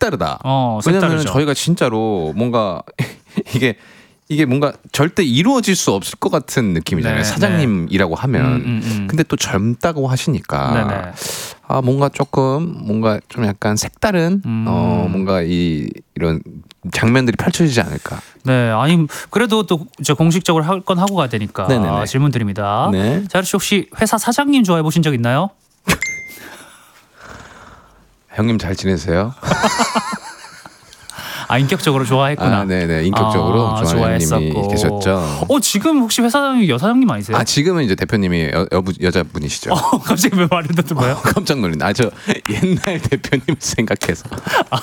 색다르다. 색다르죠. 왜냐면 저희가 진짜로 뭔가 이게 뭔가 절대 이루어질 수 없을 것 같은 느낌이잖아요. 네, 사장님이라고 하면. 근데 또 젊다고 하시니까 뭔가 좀 약간 색다른 뭔가 이런 장면들이 펼쳐지지 않을까. 네, 아니 그래도 또 이제 공식적으로 할 건 하고 가야 되니까 네네네. 질문 드립니다. 네. 자, 혹시 회사 사장님 좋아해 보신 적 있나요? 형님 잘 지내세요? 인격적으로 좋아했구나. 네네. 인격적으로 좋아하는 형님이 계셨죠. 지금 혹시 회사 사장님 여사장님 아니세요? 지금은 이제 대표님이 여자분이시죠. 갑자기 왜 말을 듣는 거예요? 깜짝 놀랐네. 저 옛날 대표님 생각해서.